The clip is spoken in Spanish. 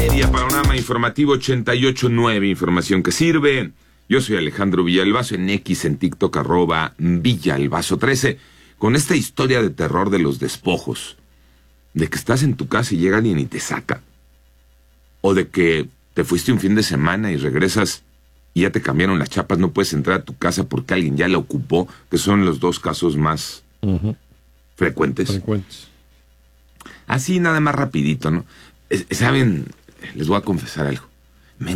Media, Panorama Informativo 88.9, información que sirve. Yo soy Alejandro Villalbazo, en X, en TikTok, @Villalbazo13, con esta historia de terror de los despojos. De que estás en tu casa y llega alguien y te saca. O de que te fuiste un fin de semana y regresas y ya te cambiaron las chapas, no puedes entrar a tu casa porque alguien ya la ocupó, que son los dos casos más frecuentes. Así nada más rapidito, ¿no? ¿Saben? Les voy a confesar algo.